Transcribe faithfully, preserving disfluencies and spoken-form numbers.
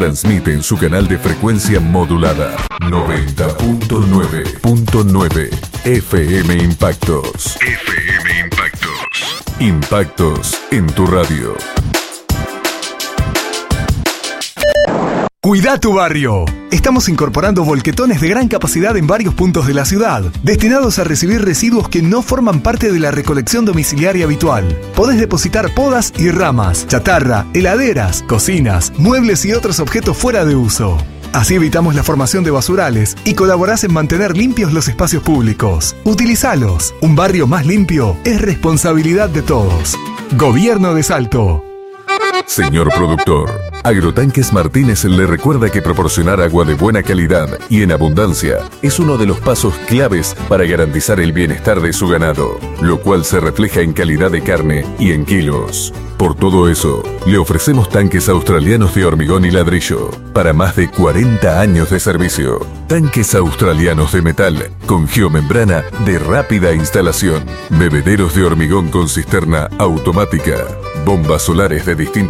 Transmite en su canal de frecuencia modulada noventa punto nueve punto nueve F M Impactos. F M Impactos. Impactos en tu radio. Cuida tu barrio. Estamos incorporando volquetones de gran capacidad en varios puntos de la ciudad, destinados a recibir residuos que no forman parte de la recolección domiciliaria habitual. Podés depositar podas y ramas, chatarra, heladeras, cocinas, muebles y otros objetos fuera de uso. Así evitamos la formación de basurales y colaborás en mantener limpios los espacios públicos. Utilizalos. Un barrio más limpio es responsabilidad de todos. Gobierno de Salto. Señor productor, Agrotanques Martínez le recuerda que proporcionar agua de buena calidad y en abundancia es uno de los pasos claves para garantizar el bienestar de su ganado, lo cual se refleja en calidad de carne y en kilos. Por todo eso, le ofrecemos tanques australianos de hormigón y ladrillo para más de cuarenta años de servicio. Tanques australianos de metal con geomembrana de rápida instalación. Bebederos de hormigón con cisterna automática. Bombas solares de distintos